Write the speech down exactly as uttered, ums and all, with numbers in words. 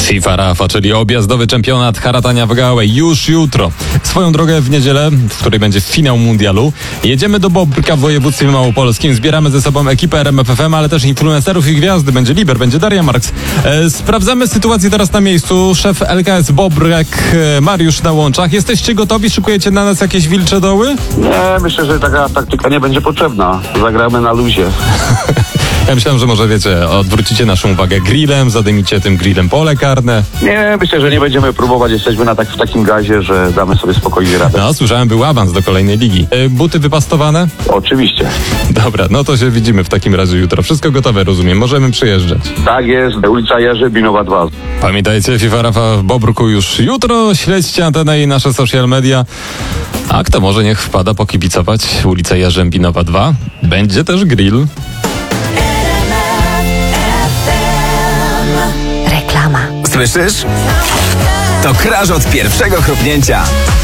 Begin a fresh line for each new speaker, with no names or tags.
FIFA Rafa, czyli objazdowy czempionat haratania w Gałę już jutro. Swoją drogę w niedzielę, w której będzie finał mundialu, jedziemy do Bobrka w województwie małopolskim. Zbieramy ze sobą ekipę R M F F M, ale też influencerów i gwiazdy. Będzie Liber, będzie Daria Marks. E, sprawdzamy sytuację teraz na miejscu. Szef L K S Bobrek, e, Mariusz na łączach. Jesteście gotowi? Szykujecie na nas jakieś wilcze doły?
Nie, myślę, że taka taktyka nie będzie potrzebna. Zagramy na luzie.
Ja myślałem, że może wiecie, odwrócicie naszą uwagę grillem, zadymicie tym grillem pole karne.
Nie, myślę, że nie będziemy próbować. Jesteśmy na tak, w takim gazie, że damy sobie spokojnie radę.
No, słyszałem, był awans do kolejnej ligi. E, buty wypastowane?
Oczywiście.
Dobra, no to się widzimy w takim razie jutro. Wszystko gotowe, rozumiem. Możemy przyjeżdżać.
Tak jest, ulica Jarzębinowa dwa.
Pamiętajcie, FIFA Rafa w Bobruku już jutro. Śledźcie antenę i nasze social media. A kto może, niech wpada pokibicować. Ulica Jarzębinowa dwa. Będzie też grill.
Reklama.
Słyszysz? To kraż od pierwszego chrupnięcia.